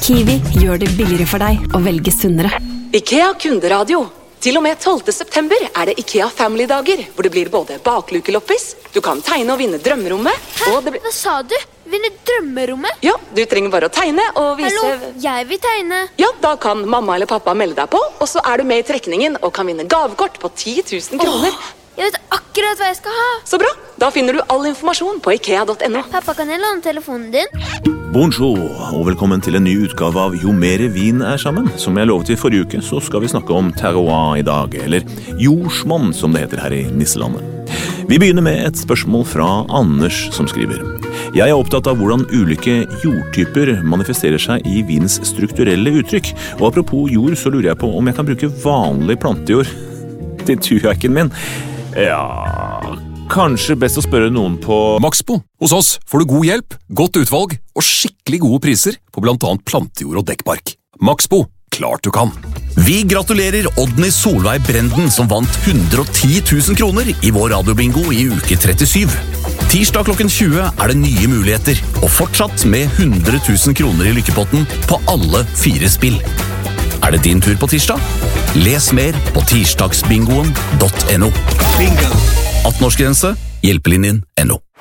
Kiwi gjør det billigere for deg å velge sunnere. IKEA kunderadio. Til og med 12. september er det IKEA Family-dager, hvor det blir både baklukeloppis, du kan tegne og vinne drømmerommet, og det blir... Hva sa du? Vinne drømmerommet? Ja, du trenger bare å tegne og vise... Hallo, jeg vil tegne. Ja, da kan mamma eller pappa melde deg på, og så er du med i trekningen og kan vinne gavekort på 10 000 kroner. Jeg vet akkurat hva jeg skal ha. Så bra, da finner du all informasjon på ikea.no. Pappa, kan jeg låne telefonen din? Bonjour, og velkommen til en ny utgave av Jo mere vin er sammen. Som jeg lovet i forrige uke, så skal vi snakke om terroir i dag, eller jordsmonn som det heter her i Nisselandet. Vi begynner med et spørsmål fra Anders som skriver. Jeg er opptatt av hvordan ulike jordtyper manifesterer seg i vins strukturelle uttrykk. Og apropos jord, så lurer jeg på om jeg kan bruke vanlig plantejord til tuhacken min. Ja, kanskje best å spørre noen på Maxbo. Hos oss får du god hjelp, godt utvalg og skikkelig gode priser på blant annet plantejord og dekkbark. Maxbo, klart du kan. Vi gratulerer Oddny Solveig Brenden som vant 110 000 kroner i vår radiobingo i uke 37. Tirsdag klokken 20 er det nye muligheter, og fortsatt med 100 000 kroner i lykkepotten på alle 4 spill. Er det din tur på tirsdag? Les mer på tirsdagsbingoen.no. 18-årsgrense, hjelpelinjen.no.